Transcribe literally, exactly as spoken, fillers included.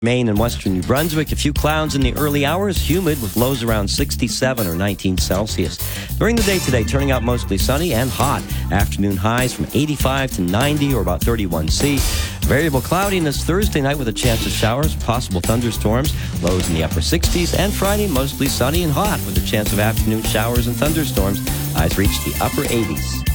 Maine and western New Brunswick, a few clouds in the early hours, humid with lows around sixty-seven or nineteen Celsius. During the day today, turning out mostly sunny and hot. Afternoon highs from eighty-five to ninety or about thirty-one C. Variable cloudiness Thursday night with a chance of showers, possible thunderstorms, lows in the upper sixties, and Friday mostly sunny and hot with a chance of afternoon showers and thunderstorms. Highs reach the upper eighties.